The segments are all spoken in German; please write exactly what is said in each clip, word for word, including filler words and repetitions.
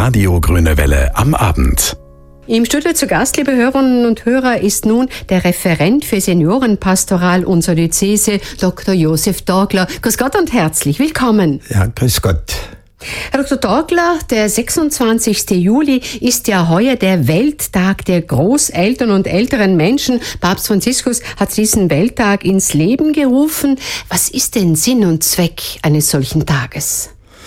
Radio Grüne Welle am Abend. Im Studio zu Gast, liebe Hörerinnen und Hörer, ist nun der Referent für Seniorenpastoral unserer Diözese, Doktor Josef Dagler. Grüß Gott und herzlich willkommen. Ja, grüß Gott. Herr Doktor Dagler, der sechsundzwanzigste Juli ist ja heuer der Welttag der Großeltern und älteren Menschen. Papst Franziskus hat diesen Welttag ins Leben gerufen. Was ist denn Sinn und Zweck eines solchen Tages?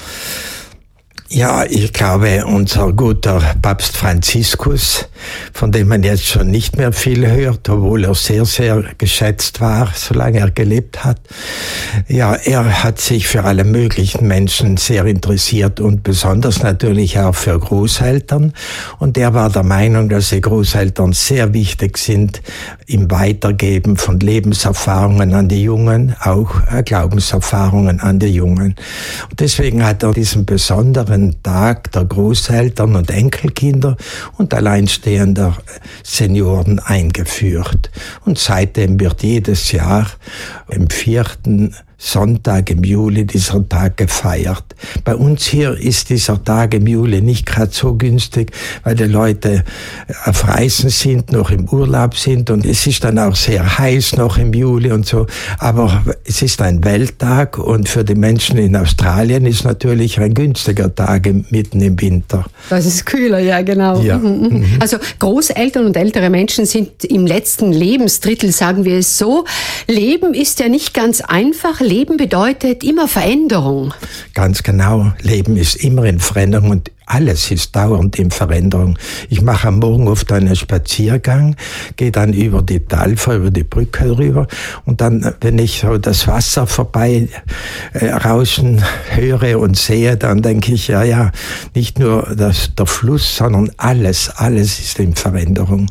Ja, ich glaube, unser guter Papst Franziskus, von dem man jetzt schon nicht mehr viel hört, obwohl er sehr, sehr geschätzt war, solange er gelebt hat. Ja, er hat sich für alle möglichen Menschen sehr interessiert und besonders natürlich auch für Großeltern. Und er war der Meinung, dass die Großeltern sehr wichtig sind im Weitergeben von Lebenserfahrungen an die Jungen, auch Glaubenserfahrungen an die Jungen. Und deswegen hat er diesen besonderen Tag der Großeltern und Enkelkinder und alleinstehender Senioren eingeführt. Und seitdem wird jedes Jahr im vierten Sonntag im Juli dieser Tag gefeiert. Bei uns hier ist dieser Tag im Juli nicht gerade so günstig, weil die Leute auf Reisen sind, noch im Urlaub sind und es ist dann auch sehr heiß noch im Juli und so. Aber es ist ein Welttag und für die Menschen in Australien ist natürlich ein günstiger Tag mitten im Winter. Das ist kühler, ja genau. Ja. Mhm. Also Großeltern und ältere Menschen sind im letzten Lebensdrittel, sagen wir es so. Leben ist ja nicht ganz einfach. Leben bedeutet immer Veränderung. Ganz genau. Leben ist immer in Veränderung und alles ist dauernd in Veränderung. Ich mache am Morgen oft einen Spaziergang, gehe dann über die Talfer, über die Brücke rüber und dann, wenn ich so das Wasser vorbei äh, rauschen höre und sehe, dann denke ich, ja, ja, nicht nur das, der Fluss, sondern alles, alles ist in Veränderung.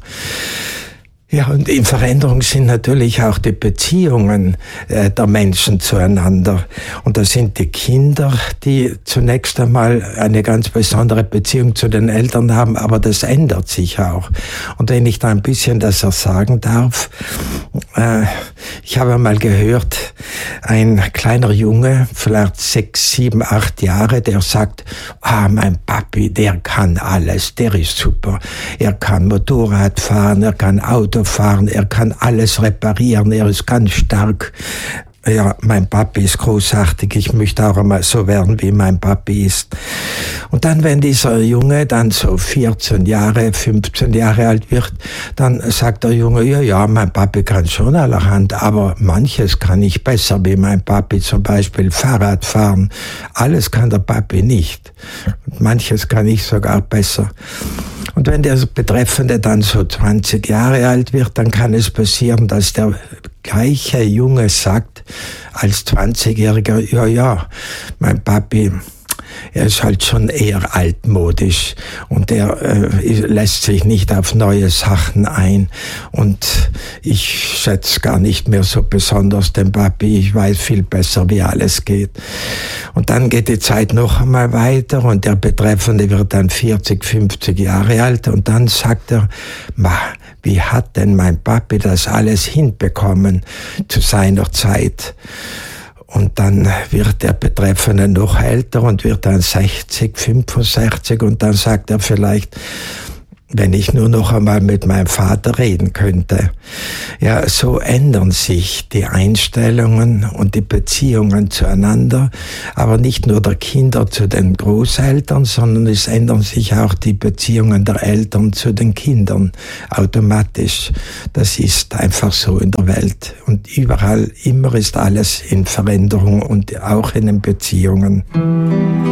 Ja, und in Veränderung sind natürlich auch die Beziehungen äh, der Menschen zueinander. Und das sind die Kinder, die zunächst einmal eine ganz besondere Beziehung zu den Eltern haben, aber das ändert sich auch. Und wenn ich da ein bisschen das sagen darf, äh, ich habe mal gehört, ein kleiner Junge, vielleicht sechs, sieben, acht Jahre, der sagt, ah, mein Papi, der kann alles, der ist super. Er kann Motorrad fahren, er kann Auto fahren, er kann alles reparieren, er ist ganz stark. Ja, mein Papi ist großartig, ich möchte auch einmal so werden, wie mein Papi ist. Und dann, wenn dieser Junge dann so vierzehn Jahre, fünfzehn Jahre alt wird, dann sagt der Junge, ja, ja, mein Papi kann schon allerhand, aber manches kann ich besser wie mein Papi, zum Beispiel Fahrrad fahren. Alles kann der Papi nicht. Und manches kann ich sogar besser. Und wenn der Betreffende dann so zwanzig Jahre alt wird, dann kann es passieren, dass der gleiche Junge sagt, als zwanzigjähriger, ja, ja, mein Papi, er ist halt schon eher altmodisch und er äh, lässt sich nicht auf neue Sachen ein und ich schätze gar nicht mehr so besonders den Papi, ich weiß viel besser, wie alles geht. Und dann geht die Zeit noch einmal weiter und der Betreffende wird dann vierzig, fünfzig Jahre alt und dann sagt er, ma, wie hat denn mein Papi das alles hinbekommen zu seiner Zeit? Und dann wird der Betreffende noch älter und wird dann sechzig, fünfundsechzig und dann sagt er vielleicht, wenn ich nur noch einmal mit meinem Vater reden könnte. Ja, so ändern sich die Einstellungen und die Beziehungen zueinander, aber nicht nur der Kinder zu den Großeltern, sondern es ändern sich auch die Beziehungen der Eltern zu den Kindern automatisch. Das ist einfach so in der Welt und überall, immer ist alles in Veränderung und auch in den Beziehungen.